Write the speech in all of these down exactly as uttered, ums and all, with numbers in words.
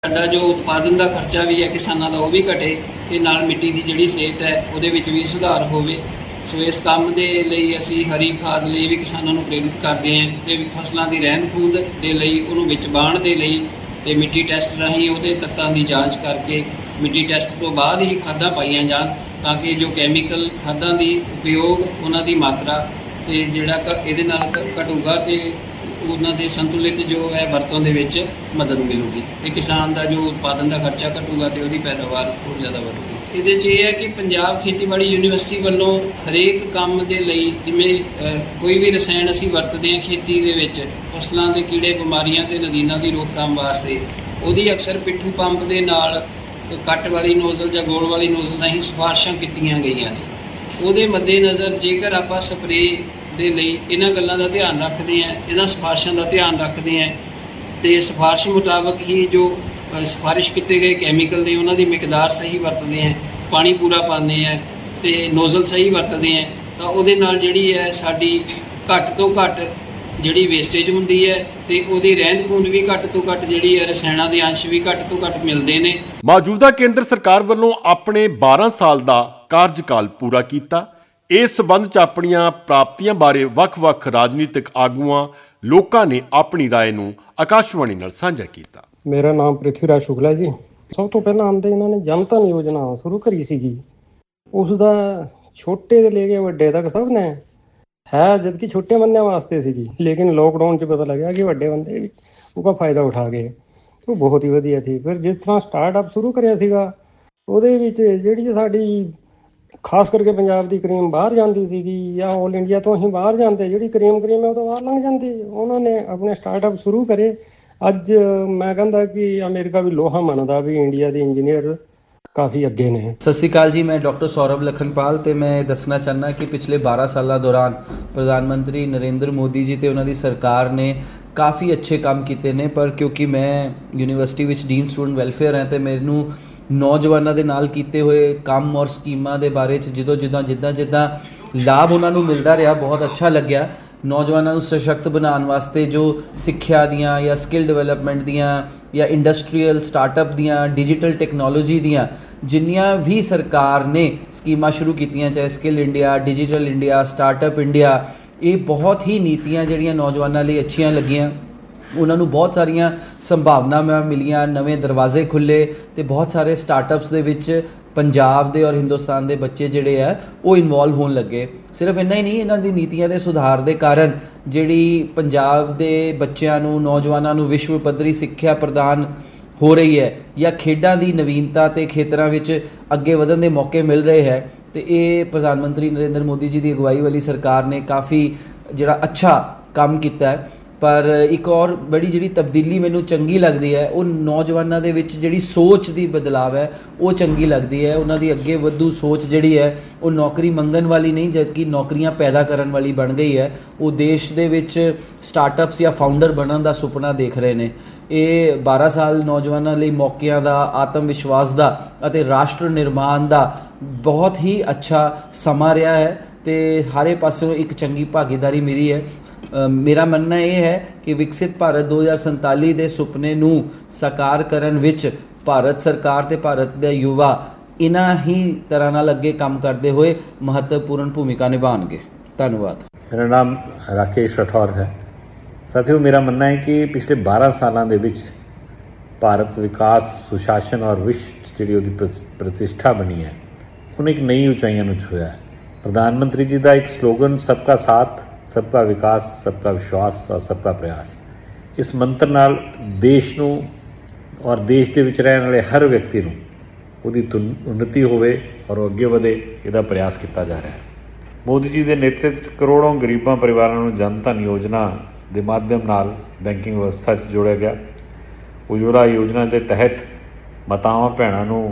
ਸਾਡਾ ਜੋ ਉਤਪਾਦਨ ਦਾ ਖਰਚਾ ਵੀ ਹੈ ਕਿਸਾਨਾਂ ਦਾ ਉਹ ਵੀ ਘਟੇ ਤੇ ਨਾਲ ਮਿੱਟੀ ਦੀ ਜਿਹੜੀ ਸਿਹਤ ਹੈ ਉਹਦੇ ਵਿੱਚ ਵੀ ਸੁਧਾਰ ਹੋਵੇ। ਸੋ ਇਸ ਕੰਮ ਦੇ ਲਈ ਅਸੀਂ ਹਰੀ ਖਾਦ ਲਈ ਵੀ ਕਿਸਾਨਾਂ ਨੂੰ ਪ੍ਰੇਰਿਤ ਕਰਦੇ ਹਾਂ ਤੇ ਫਸਲਾਂ ਦੀ ਰਹਿੰਦ ਖੂੰਹਦ ਦੇ ਲਈ ਉਹਨੂੰ ਵਿੱਚ ਵਾਹਣ ਦੇ ਲਈ ਤੇ ਮਿੱਟੀ ਟੈਸਟ ਰਾਹੀਂ ਉਹਦੇ ਤੱਤਾਂ ਦੀ ਜਾਂਚ ਕਰਕੇ ਮਿੱਟੀ ਟੈਸਟ ਤੋਂ ਬਾਅਦ ਹੀ ਖਾਦਾਂ ਪਾਈਆਂ ਜਾਣ ਤਾਂ ਕਿ ਜੋ ਕੈਮੀਕਲ ਖਾਦਾਂ ਦੀ ਉਪਯੋਗ ਉਹਨਾਂ ਦੀ ਮਾਤਰਾ ਤੇ ਜਿਹੜਾ ਇਹਦੇ ਨਾਲ ਘਟੂਗਾ ਤੇ ਉਹਨਾਂ ਦੇ ਸੰਤੁਲਿਤ ਜੋ ਹੈ ਵਰਤੋਂ ਦੇ ਵਿੱਚ ਮਦਦ ਮਿਲੂਗੀ ਤੇ ਕਿਸਾਨ ਦਾ ਜੋ ਉਤਪਾਦਨ ਦਾ ਖਰਚਾ ਘਟੂਗਾ ਤੇ ਉਹਦੀ ਪੈਦਾਵਾਰ ਹੋਰ ਜ਼ਿਆਦਾ ਵਧੂਗੀ। ਇਹਦੇ 'ਚ ਇਹ ਹੈ ਕਿ ਪੰਜਾਬ ਖੇਤੀਬਾੜੀ ਯੂਨੀਵਰਸਿਟੀ ਵੱਲੋਂ ਹਰੇਕ ਕੰਮ ਦੇ ਲਈ ਜਿਵੇਂ ਕੋਈ ਵੀ ਰਸਾਇਣ ਅਸੀਂ ਵਰਤਦੇ ਹਾਂ ਖੇਤੀ ਦੇ ਵਿੱਚ ਫਸਲਾਂ ਦੇ ਕੀੜੇ ਬਿਮਾਰੀਆਂ ਤੇ ਨਦੀਨਾਂ ਦੀ ਰੋਕਥਾਮ ਵਾਸਤੇ ਉਹਦੀ ਅਕਸਰ ਪਿੱਠੂ ਪੰਪ ਦੇ ਨਾਲ ਕੱਟ ਵਾਲੀ ਨੋਜ਼ਲ ਜਾਂ ਗੋਲ ਵਾਲੀ ਨੋਜ਼ਲ ਰਾਹੀਂ ਸਿਫਾਰਸ਼ਾਂ ਕੀਤੀਆਂ ਗਈਆਂ ਨੇ। ਉਹਦੇ ਮੱਦੇਨਜ਼ਰ ਜੇਕਰ ਆਪਾਂ ਸਪਰੇਅ ਦੇ ਲਈ ਇਹਨਾਂ ਗੱਲਾਂ ਦਾ ਧਿਆਨ ਰੱਖਦੇ ਹਾਂ, ਇਹਨਾਂ ਸਿਫਾਰਸ਼ਾਂ ਦਾ ਧਿਆਨ ਰੱਖਦੇ ਹਾਂ ਤੇ ਸਿਫਾਰਸ਼ ਮੁਤਾਬਕ ਹੀ ਜੋ ਸਿਫਾਰਿਸ਼ ਕੀਤੇ ਗਏ ਕੈਮੀਕਲ ਨੇ ਉਹਨਾਂ ਦੀ ਮਿਕਦਾਰ ਸਹੀ ਵਰਤਦੇ ਹਾਂ, ਪਾਣੀ ਪੂਰਾ ਪਾਉਂਦੇ ਹਾਂ ਤੇ ਨੋਜ਼ਲ ਸਹੀ ਵਰਤਦੇ ਹਾਂ ਤਾਂ ਉਹਦੇ ਨਾਲ ਜਿਹੜੀ ਹੈ ਸਾਡੀ ਘੱਟ ਤੋਂ ਘੱਟ ਜਿਹੜੀ ਵੇਸਟੇਜ ਹੁੰਦੀ ਹੈ ਤੇ ਉਹਦੀ ਰਹਿੰਦ ਖੂੰਹਦ ਵੀ ਘੱਟ ਤੋਂ ਘੱਟ ਜਿਹੜੀ ਹੈ ਰਸਾਇਣਾਂ ਦੇ ਅੰਸ਼ ਵੀ ਘੱਟ ਤੋਂ ਘੱਟ ਮਿਲਦੇ ਨੇ। ਮੌਜੂਦਾ ਕੇਂਦਰ ਸਰਕਾਰ ਵੱਲੋਂ ਆਪਣੇ ਬਾਰਾਂ ਸਾਲ ਦਾ ਕਾਰਜਕਾਲ ਪੂਰਾ ਕੀਤਾ। ਇਸ ਸਬੰਧ 'ਚ ਆਪਣੀਆਂ ਪ੍ਰਾਪਤੀਆਂ ਬਾਰੇ ਵੱਖ-ਵੱਖ ਰਾਜਨੀਤਿਕ ਆਗੂਆਂ ਲੋਕਾਂ ਨੇ ਆਪਣੀ ਰਾਏ ਨੂੰ ਆਕਾਸ਼ਵਾਣੀ ਨਾਲ ਸਾਂਝਾ ਕੀਤਾ। ਮੇਰਾ ਨਾਮ ਪ੍ਰਿਥਵੀਰਾਜ ਸ਼ੁਕਲਾ ਜੀ। ਸਭ ਤੋਂ ਪਹਿਲਾਂ ਆਉਂਦੇ ਇਹਨਾਂ ਨੇ ਜਨ ਧਨ ਯੋਜਨਾ ਸ਼ੁਰੂ ਕਰੀ ਸੀਗੀ। ਉਸ ਦਾ ਛੋਟੇ ਤੋਂ ਲੈ ਕੇ ਵੱਡੇ ਤੱਕ ਸਭ ਨੇ ਹੈ ਜਦਕਿ ਛੋਟੇ ਬੰਦਿਆਂ ਵਾਸਤੇ ਸੀਗੀ, ਲੇਕਿਨ ਲੋਕਡਾਊਨ 'ਚ ਪਤਾ ਲੱਗਿਆ ਕਿ ਵੱਡੇ ਬੰਦੇ ਵੀ ਉਹਦਾ ਫਾਇਦਾ ਉਠਾ ਗਏ। ਉਹ ਬਹੁਤ ਹੀ ਵਧੀਆ ਸੀ। ਫਿਰ ਜਿਸ ਤਰ੍ਹਾਂ ਸਟਾਰਟਅਪ ਸ਼ੁਰੂ ਕਰਿਆ ਸੀਗਾ ਉਹਦੇ ਵਿੱਚ ਜਿਹੜੀ ਸਾਡੀ ਖਾਸ ਕਰਕੇ ਪੰਜਾਬ ਦੀ ਕਰੀਮ ਬਾਹਰ ਜਾਂਦੀ ਸੀਗੀ ਜਾਂ ਆਲ ਇੰਡੀਆ ਤੋਂ ਅਸੀਂ ਬਾਹਰ ਜਾਂਦੇ, ਜਿਹੜੀ ਕਰੀਮ ਕਰੀਮ ਹੈ ਉਹ ਤੋਂ ਬਾਹਰ ਲੰਘ ਜਾਂਦੀ। ਉਹਨਾਂ ਨੇ ਆਪਣੇ ਸਟਾਰਟਅਪ ਸ਼ੁਰੂ ਕਰੇ। ਅੱਜ ਮੈਂ ਕਹਿੰਦਾ ਕਿ ਅਮਰੀਕਾ ਵੀ ਲੋਹਾ ਮੰਨਦਾ ਵੀ ਇੰਡੀਆ ਦੇ ਇੰਜੀਨੀਅਰ ਕਾਫੀ ਅੱਗੇ ਨੇ। ਸਤਿ ਸ਼੍ਰੀ ਅਕਾਲ ਜੀ, ਮੈਂ ਡਾਕਟਰ ਸੌਰਵ ਲਖਨਪਾਲ ਤੇ ਮੈਂ ਦੱਸਣਾ ਚਾਹੁੰਦਾ ਕਿ ਪਿਛਲੇ ਬਾਰਾਂ ਸਾਲਾਂ ਦੌਰਾਨ ਪ੍ਰਧਾਨ ਮੰਤਰੀ ਨਰਿੰਦਰ ਮੋਦੀ ਜੀ ਤੇ ਉਹਨਾਂ ਦੀ ਸਰਕਾਰ ਨੇ ਕਾਫੀ ਅੱਛੇ ਕੰਮ ਕੀਤੇ ਨੇ। ਪਰ ਕਿਉਂਕਿ ਮੈਂ ਯੂਨੀਵਰਸਿਟੀ ਵਿੱਚ ਡੀਨ ਸਟੂਡੈਂਟ ਵੈਲਫੇਅਰ ਹਾਂ ਤੇ ਮੈਨੂੰ ਨੌਜਵਾਨਾਂ ਦੇ ਨਾਲ ਕੀਤੇ ਹੋਏ ਕੰਮ ਔਰ ਸਕੀਮਾਂ ਦੇ ਬਾਰੇ 'ਚ ਜਦੋਂ ਜਿੱਦਾਂ ਜਿੱਦਾਂ ਜਿੱਦਾਂ ਲਾਭ ਉਹਨਾਂ ਨੂੰ ਮਿਲਦਾ ਰਿਹਾ ਬਹੁਤ ਅੱਛਾ ਲੱਗਿਆ। ਨੌਜਵਾਨਾਂ ਨੂੰ ਸਸ਼ਕਤ ਬਣਾਉਣ ਵਾਸਤੇ ਜੋ ਸਿੱਖਿਆ ਦੀਆਂ ਜਾਂ ਸਕਿੱਲ ਡਿਵੈਲਪਮੈਂਟ ਦੀਆਂ ਜਾਂ ਇੰਡਸਟਰੀਅਲ ਸਟਾਰਟਅਪ ਦੀਆਂ ਡਿਜੀਟਲ ਟੈਕਨੋਲੋਜੀ ਦੀਆਂ ਜਿੰਨੀਆਂ ਵੀ ਸਰਕਾਰ ਨੇ ਸਕੀਮਾਂ ਸ਼ੁਰੂ ਕੀਤੀਆਂ, ਚਾਹੇ skill India, digital India, startup India, ਇਹ ਬਹੁਤ ਹੀ ਨੀਤੀਆਂ ਜਿਹੜੀਆਂ ਨੌਜਵਾਨਾਂ ਲਈ ਅੱਛੀਆਂ ਲੱਗੀਆਂ। ਉਹਨਾਂ ਨੂੰ ਬਹੁਤ ਸਾਰੀਆਂ ਸੰਭਾਵਨਾਵਾਂ ਮਿਲੀਆਂ, ਨਵੇਂ ਦਰਵਾਜ਼ੇ ਖੁੱਲ੍ਹੇ ਅਤੇ ਬਹੁਤ ਸਾਰੇ ਸਟਾਰਟਅਪਸ ਦੇ ਵਿੱਚ ਪੰਜਾਬ ਦੇ ਔਰ ਹਿੰਦੁਸਤਾਨ ਦੇ ਬੱਚੇ ਜਿਹੜੇ ਆ ਉਹ ਇਨਵੋਲਵ ਹੋਣ ਲੱਗੇ। ਸਿਰਫ ਇੰਨਾ ਹੀ ਨਹੀਂ, ਇਹਨਾਂ ਦੀ ਨੀਤੀਆਂ ਦੇ ਸੁਧਾਰ ਦੇ ਕਾਰਨ ਜਿਹੜੀ ਪੰਜਾਬ ਦੇ ਬੱਚਿਆਂ ਨੂੰ, ਨੌਜਵਾਨਾਂ ਨੂੰ ਵਿਸ਼ਵ ਪੱਧਰੀ ਸਿੱਖਿਆ ਪ੍ਰਦਾਨ ਹੋ ਰਹੀ ਹੈ ਜਾਂ ਖੇਡਾਂ ਦੀ ਨਵੀਨਤਾ ਅਤੇ ਖੇਤਰਾਂ ਵਿੱਚ ਅੱਗੇ ਵਧਣ ਦੇ ਮੌਕੇ ਮਿਲ ਰਹੇ ਹੈ ਅਤੇ ਇਹ ਪ੍ਰਧਾਨ ਮੰਤਰੀ ਨਰਿੰਦਰ ਮੋਦੀ ਜੀ ਦੀ ਅਗਵਾਈ ਵਾਲੀ ਸਰਕਾਰ ਨੇ ਕਾਫੀ ਜਿਹੜਾ ਅੱਛਾ ਕੰਮ ਕੀਤਾ ਹੈ। ਪਰ ਇੱਕ ਔਰ ਬੜੀ ਜਿਹੜੀ ਤਬਦੀਲੀ ਮੈਨੂੰ ਚੰਗੀ ਲੱਗਦੀ ਹੈ ਉਹ ਨੌਜਵਾਨਾਂ ਦੇ ਵਿੱਚ ਜਿਹੜੀ ਸੋਚ ਦੀ ਬਦਲਾਵ ਹੈ ਉਹ ਚੰਗੀ ਲੱਗਦੀ ਹੈ। ਉਹਨਾਂ ਦੀ ਅੱਗੇ ਵਧੂ ਸੋਚ ਜਿਹੜੀ ਹੈ ਉਹ ਨੌਕਰੀ ਮੰਗਣ ਵਾਲੀ ਨਹੀਂ ਜਦਕਿ ਨੌਕਰੀਆਂ ਪੈਦਾ ਕਰਨ ਵਾਲੀ ਬਣ ਗਈ ਹੈ। ਉਹ ਦੇਸ਼ ਦੇ ਵਿੱਚ ਸਟਾਰਟਅਪਸ ਜਾਂ ਫਾਊਂਡਰ ਬਣਨ ਦਾ ਸੁਪਨਾ ਦੇਖ ਰਹੇ ਨੇ। ਇਹ ਬਾਰਾਂ ਸਾਲ ਨੌਜਵਾਨਾਂ ਲਈ ਮੌਕਿਆਂ ਦਾ, ਆਤਮ ਵਿਸ਼ਵਾਸ ਦਾ ਅਤੇ ਰਾਸ਼ਟਰ ਨਿਰਮਾਣ ਦਾ ਬਹੁਤ ਹੀ ਅੱਛਾ ਸਮਾਂ ਰਿਹਾ ਹੈ ਅਤੇ ਹਰੇ ਪਾਸਿਓਂ ਇੱਕ ਚੰਗੀ ਭਾਗੀਦਾਰੀ ਮਿਲੀ ਹੈ। ਮੇਰਾ ਮੰਨਣਾ ਇਹ ਹੈ ਕਿ ਵਿਕਸਿਤ ਭਾਰਤ ਦੋ ਹਜ਼ਾਰ ਸੰਤਾਲੀ ਦੇ ਸੁਪਨੇ ਨੂੰ ਸਾਕਾਰ ਕਰਨ ਵਿੱਚ ਭਾਰਤ ਸਰਕਾਰ ਅਤੇ ਭਾਰਤ ਦੇ ਯੁਵਾ ਇਹਨਾਂ ਹੀ ਤਰ੍ਹਾਂ ਨਾਲ ਅੱਗੇ ਕੰਮ ਕਰਦੇ ਹੋਏ ਮਹੱਤਵਪੂਰਨ ਭੂਮਿਕਾ ਨਿਭਾਉਣਗੇ। ਧੰਨਵਾਦ। ਮੇਰਾ ਨਾਮ ਰਾਕੇਸ਼ ਰਾਠੌਰ ਹੈ। ਸਾਥੀਓ, ਮੇਰਾ ਮੰਨਣਾ ਹੈ ਕਿ ਪਿਛਲੇ ਬਾਰਾਂ ਸਾਲਾਂ ਦੇ ਵਿੱਚ ਭਾਰਤ ਵਿਕਾਸ, ਸੁਸ਼ਾਸਨ ਔਰ ਵਿਸ਼ਵ ਜਿਹੜੀ ਉਹਦੀ ਪ੍ਰਤਿਸ਼ਠਾ ਬਣੀ ਹੈ ਉਹਨੇ ਇੱਕ ਨਈ ਉਚਾਈਆਂ ਨੂੰ ਛੂਹਿਆ ਹੈ। ਪ੍ਰਧਾਨ ਮੰਤਰੀ ਜੀ ਦਾ ਇੱਕ ਸਲੋਗਨ ਸਬਕਾ ਸਾਥ, ਸਬਕਾ ਵਿਕਾਸ, ਸਬਕਾ ਵਿਸ਼ਵਾਸ ਔਰ ਸਬਕਾ ਪ੍ਰਯਾਸ, ਇਸ ਮੰਤਰ ਨਾਲ ਦੇਸ਼ ਨੂੰ ਔਰ ਦੇਸ਼ ਦੇ ਵਿੱਚ ਰਹਿਣ ਵਾਲੇ ਹਰ ਵਿਅਕਤੀ ਨੂੰ ਉਹਦੀ ਉન્નਤੀ ਹੋਵੇ ਔਰ ਉਹ ਅੱਗੇ ਵਧੇ, ਇਹਦਾ ਪ੍ਰਯਾਸ ਕੀਤਾ ਜਾ ਰਿਹਾ ਹੈ। ਮੋਦੀ ਜੀ ਦੇ ਨੇਤਰਤਵ 'ਚ ਕਰੋੜੋਂ ਗਰੀਬਾਂ ਪਰਿਵਾਰਾਂ ਨੂੰ ਜਨ ਧਨ ਯੋਜਨਾ ਦੇ ਮਾਧਿਅਮ ਨਾਲ ਬੈਂਕਿੰਗ ਵਿਵਸਥਾ 'ਚ ਜੋੜਿਆ ਗਿਆ। ਉਜਵਲਾ ਯੋਜਨਾ ਦੇ ਤਹਿਤ ਮਾਤਾਵਾਂ ਭੈਣਾਂ ਨੂੰ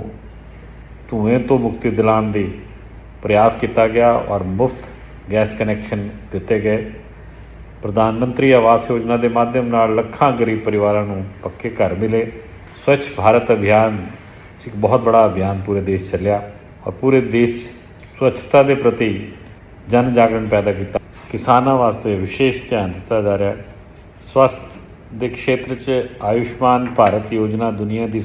ਧੂਏਂ ਤੋਂ ਮੁਕਤੀ ਦਿਲਾਉਣ ਦੀ ਪ੍ਰਯਾਸ ਕੀਤਾ ਗਿਆ ਔਰ ਮੁਫਤ ਗੈਸ ਕਨੈਕਸ਼ਨ ਦਿੱਤੇ ਗਏ। ਪ੍ਰਧਾਨ ਮੰਤਰੀ ਆਵਾਸ ਯੋਜਨਾ ਦੇ ਮਾਧਿਅਮ ਨਾਲ ਲੱਖਾਂ ਗਰੀਬ ਪਰਿਵਾਰਾਂ ਨੂੰ ਪੱਕੇ ਘਰ ਮਿਲੇ। ਸਵੱਛ ਭਾਰਤ ਅਭਿਆਨ ਇੱਕ ਬਹੁਤ ਬੜਾ ਅਭਿਆਨ ਪੂਰੇ ਦੇਸ਼ ਚੱਲਿਆ ਔਰ ਪੂਰੇ ਦੇਸ਼ 'ਚ ਸਵੱਛਤਾ ਦੇ ਪ੍ਰਤੀ ਜਨ ਜਾਗਰਣ ਪੈਦਾ ਕੀਤਾ। ਕਿਸਾਨਾਂ ਵਾਸਤੇ ਵਿਸ਼ੇਸ਼ ਧਿਆਨ ਦਿੱਤਾ ਜਾ ਰਿਹਾ ਹੈ। ਸਵਸਥ ਦੇ ਖੇਤਰ 'ਚ ਆਯੁਸ਼ਮਾਨ ਭਾਰਤ ਯੋਜਨਾ ਦੁਨੀਆ ਦੀ